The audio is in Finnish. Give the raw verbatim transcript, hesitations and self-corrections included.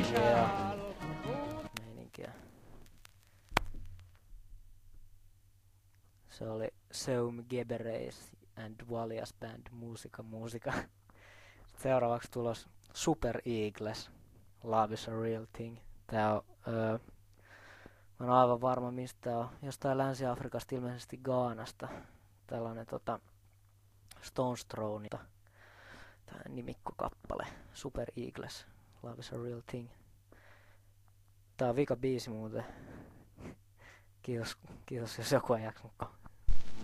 Yeah. Meininkiä. Se oli Seum Gebereis and Valias Band Musica Musica. Seuraavaksi tulos Super Eagles. Love is a real thing. Tää on, öö, mä oon aivan varma mistä tää on. Jostain Länsi-Afrikasta, ilmeisesti Ghanasta. Tällainen tota Stones Thrownilta. Tää nimikkokappale. Super Eagles. Love is a real thing. Tää on vika biisi muuten. Kiitos, kiitos jos joku ei jaksanut